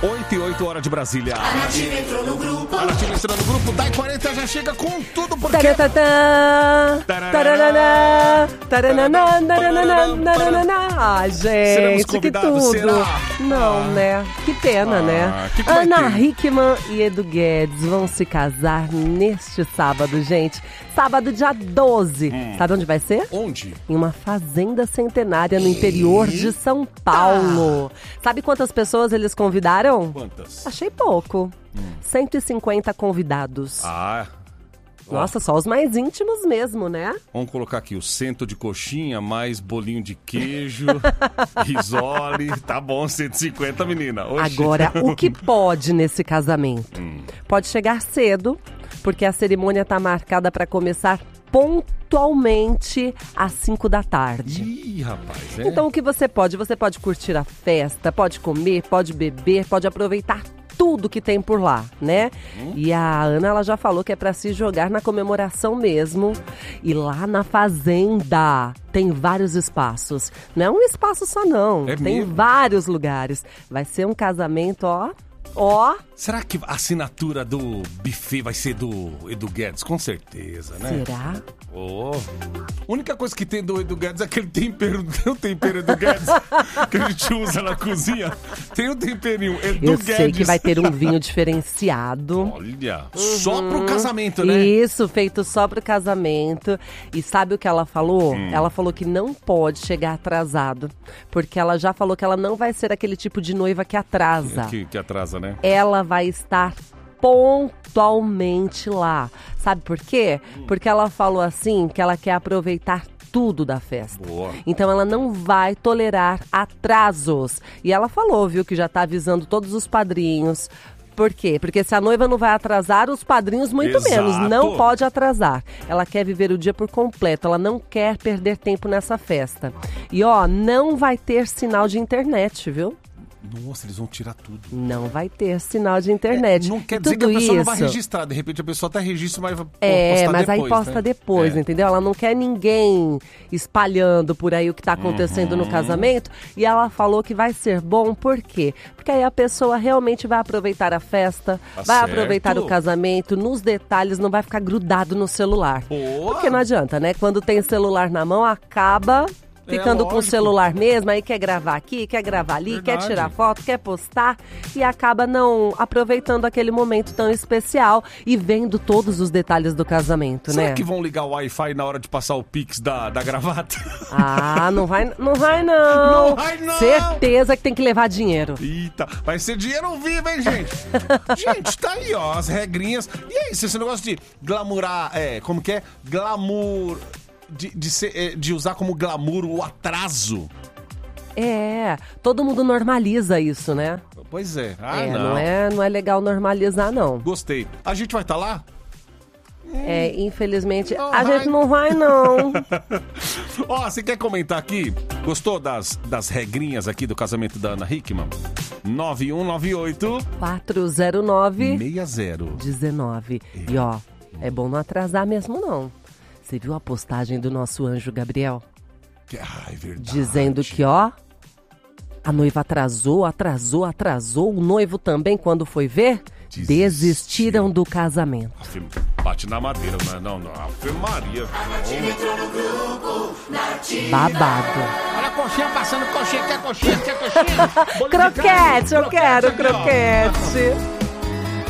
8h08, hora de Brasília. A Nativa entrou no grupo. A Nativa entrou no grupo. Dai 40 já chega com tudo porque... Ah, gente, que tudo. Será? Não, né? Que pena, né? Ana Hickman e Edu Guedes vão se casar neste sábado, gente. Sábado, dia 12. Sabe onde vai ser? Onde? Em uma fazenda centenária no interior de São Paulo. Sabe quantas pessoas eles convidaram? Quantas? Achei pouco. 150 convidados. Nossa, só os mais íntimos mesmo, né? Vamos colocar aqui o cento de coxinha, mais bolinho de queijo, risole. Tá bom, 150, menina. Oxi. Agora, o que pode nesse casamento? Pode chegar cedo, porque a cerimônia tá marcada para começar pontualmente às 5 da tarde. Ih, rapaz, Então, o que você pode? Você pode curtir a festa, pode comer, pode beber, pode aproveitar tudo que tem por lá, né? E a Ana, ela já falou que é pra se jogar na comemoração mesmo. E lá na fazenda tem vários espaços. Não é um espaço só, não. Tem mesmo? vários lugares. Vai ser um casamento, ó. Será que a assinatura do buffet vai ser do Edu Guedes? Com certeza, né? Será? A única coisa que tem do Edu Guedes é aquele tempero. Tem o tempero Edu Guedes que a gente usa na cozinha. Tem o temperinho Edu Guedes. Eu sei que vai ter um vinho diferenciado. Olha, só pro casamento, né? Isso, feito só pro casamento. E sabe o que ela falou? Ela falou que não pode chegar atrasado. Porque ela já falou que ela não vai ser aquele tipo de noiva que atrasa. Que atrasa, né? Ela vai estar pontualmente lá. Sabe por quê? Porque ela falou assim que ela quer aproveitar tudo da festa. Boa. Então ela não vai tolerar atrasos. E ela falou, viu, que já tá avisando todos os padrinhos. Por quê? Porque se a noiva não vai atrasar, os padrinhos muito Exato. menos. Não pode atrasar. Ela quer viver o dia por completo. Ela não quer perder tempo nessa festa. E não vai ter sinal de internet, viu? Nossa, eles vão tirar tudo. Não vai ter sinal de internet. Não quer dizer que a pessoa não vai registrar. De repente a pessoa até registra, mas vai postar mas depois, aí posta né? depois, entendeu? Ela não quer ninguém espalhando por aí o que tá acontecendo no casamento. E ela falou que vai ser bom, por quê? Porque aí a pessoa realmente vai aproveitar a festa, vai aproveitar o casamento, nos detalhes, não vai ficar grudado no celular. Boa. Porque não adianta, né? Quando tem celular na mão, acaba ficando com o celular mesmo, aí quer gravar aqui, quer gravar ali, quer tirar foto, quer postar e acaba não aproveitando aquele momento tão especial e vendo todos os detalhes do casamento, né? Será que vão ligar o Wi-Fi na hora de passar o Pix da gravata? Não vai não. Não vai não! Certeza que tem que levar dinheiro. Eita, vai ser dinheiro vivo, hein, gente? Gente, tá aí, ó, as regrinhas. E é isso, esse negócio de glamourar, como que é? Glamour... De usar como glamour o atraso. Todo mundo normaliza isso, né? Pois é. Não é legal normalizar, não. Gostei. A gente vai estar lá? Infelizmente, a gente não vai, não. Você quer comentar aqui? Gostou das regrinhas aqui do casamento da Ana Hickman? 9198 409 6019. E é bom não atrasar mesmo, não. Você viu a postagem do nosso anjo Gabriel? É verdade. Dizendo que, a noiva atrasou, o noivo também, quando foi ver, desistiram do casamento. Bate na madeira, não. Ave Maria. Babado. Olha a coxinha passando, quer coxinha? Croquete, eu quero croquete.